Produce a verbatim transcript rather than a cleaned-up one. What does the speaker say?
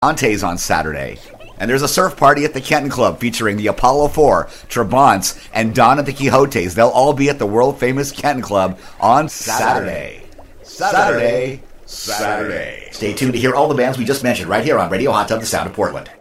Montes on Saturday. And there's a surf party at the Kenton Club featuring the Apollo four, Trabants, and Don and the Quixotes. They'll all be at the world-famous Kenton Club on Saturday. Saturday. Saturday. Saturday. Stay tuned to hear all the bands we just mentioned right here on Radio Hot Tub, the Sound of Portland.